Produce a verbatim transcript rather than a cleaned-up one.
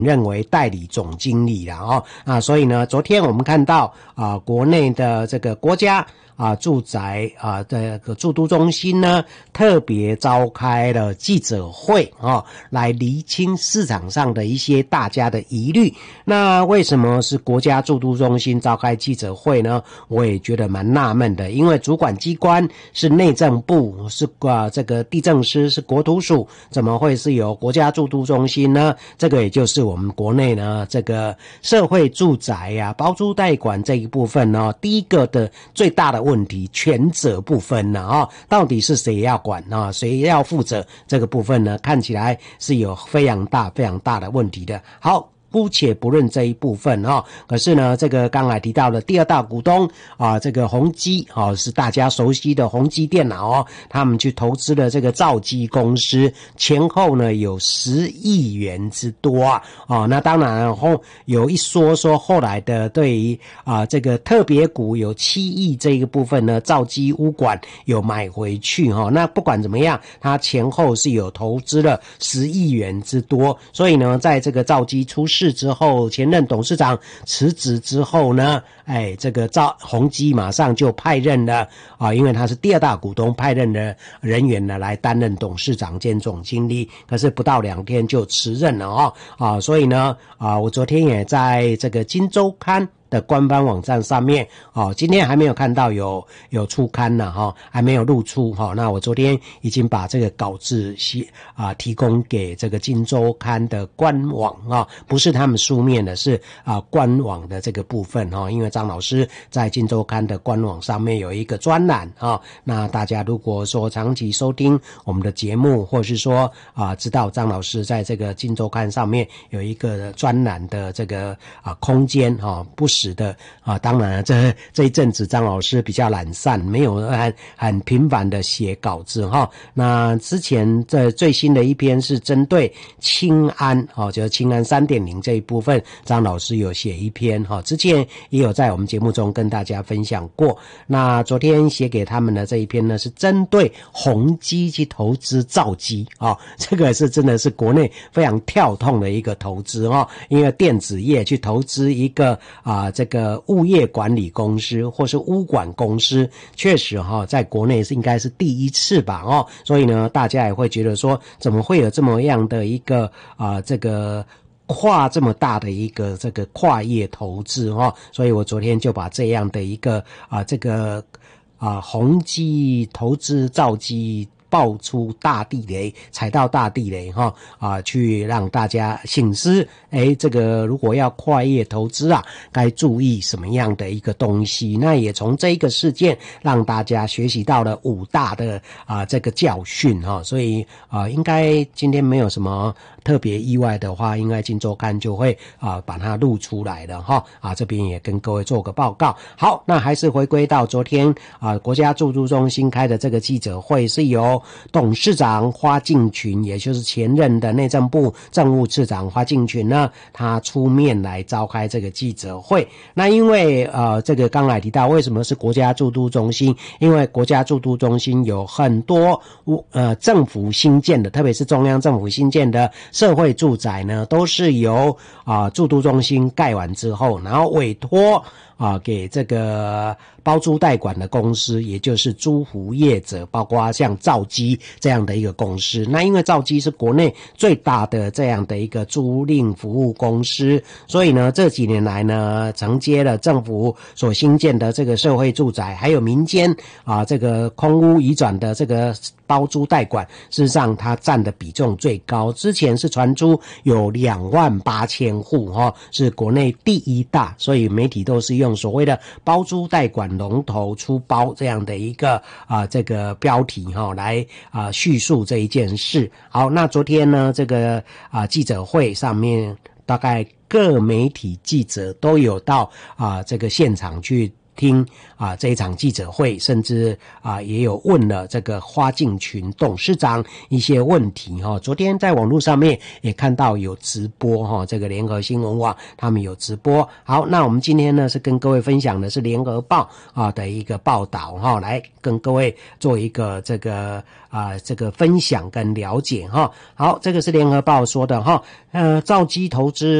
任为代理总经理了哦啊，所以呢，昨天我们看到啊，国内的这个国家啊住宅啊这个住都中心呢，特别召开了记者会啊，来厘清市场上的一些大家的疑虑。那为什么是国家住都中心召开记者会呢？我也觉得蛮纳闷的，因为主管机关是内政部，是啊这个地政司是国土署，怎么会是由国家住都中心呢？这个也就是我们国内呢这个社会住宅啊包租代管这一部分呢，第一个的最大的问题，权责不分呢啊，到底是谁要管啊，谁要负责这个部分呢？看起来是有非常大非常大的问题的。好，姑且不论这一部分哈、哦，可是呢，这个刚才提到的第二大股东啊，这个宏基啊，是大家熟悉的宏基电脑哦，他们去投资了这个兆基公司，前后呢有十亿元之多啊。哦，那当然后有一说说后来的对于啊这个特别股有七亿这个部分呢，兆基物管有买回去哈、哦。那不管怎么样，它前后是有投资了十亿元之多，所以呢，在这个兆基出事之后，前任董事长辞职之后呢，哎，这个赵宏基马上就派任了啊，因为他是第二大股东，派任的人员呢来担任董事长兼总经理，可是不到两天就辞任了哦啊，所以呢啊，我昨天也在这个今周刊的官方网站上面哦，今天还没有看到有有出刊呢哈、哦，还没有露出哈、哦。那我昨天已经把这个稿子啊提供给这个今周刊的官网啊、哦，不是他们书面的，是啊官网的这个部分哈、哦。因为张老师在今周刊的官网上面有一个专栏啊，那大家如果说长期收听我们的节目，或是说啊知道张老师在这个今周刊上面有一个专栏的这个啊空间哈、哦，不是的啊，当然这这一阵子张老师比较懒散，没有很很频繁的写稿子哈。那之前这最新的一篇是针对青安哦，就是青安 三点零 这一部分，张老师有写一篇哈，之前也有在我们节目中跟大家分享过。那昨天写给他们的这一篇呢，是针对宏基去投资兆基啊，这个是真的是国内非常跳痛的一个投资哦，因为电子业去投资一个啊。这个物业管理公司或是物管公司，确实哈、哦，在国内是应该是第一次吧哦，所以呢，大家也会觉得说，怎么会有这么样的一个啊、呃、这个跨这么大的一个这个跨业投资哦，所以我昨天就把这样的一个啊、呃、这个啊、呃、宏基投资兆基爆出大地雷，踩到大地雷哈啊，去让大家省思，哎，这个如果要跨业投资啊，该注意什么样的一个东西？那也从这一个事件让大家学习到了五大的啊这个教训哈，所以啊，应该今天没有什么特别意外的话，应该今周刊就会啊把它录出来了哈啊，这边也跟各位做个报告。好，那还是回归到昨天啊，国家住都中心开的这个记者会是由董事长花敬群，也就是前任的内政部政务次长花敬群呢，他出面来召开这个记者会。那因为呃，这个刚才提到为什么是国家住都中心，因为国家住都中心有很多呃政府新建的，特别是中央政府新建的社会住宅呢，都是由啊、呃、住都中心盖完之后，然后委托啊，给这个包租代管的公司，也就是租户业者，包括像兆基这样的一个公司。那因为兆基是国内最大的这样的一个租赁服务公司，所以呢，这几年来呢，承接了政府所新建的这个社会住宅，还有民间啊这个空屋移转的这个包租代管，事实上它占的比重最高。之前是传出有两万八千户哈、哦，是国内第一大，所以媒体都是用所谓的包租代管龙头出包这样的一个啊、呃、这个标题哈、哦、来啊、呃、叙述这一件事。好，那昨天呢这个啊、呃、记者会上面，大概各媒体记者都有到啊、呃、这个现场去听啊这一场记者会，甚至啊也有问了这个花敬群董事长一些问题哈。昨天在网络上面也看到有直播哈，这个联合新闻网他们有直播。好，那我们今天呢是跟各位分享的是联合报啊的一个报道哈，来跟各位做一个这个啊这个分享跟了解哈。好，这个是联合报说的哈，呃，兆基投资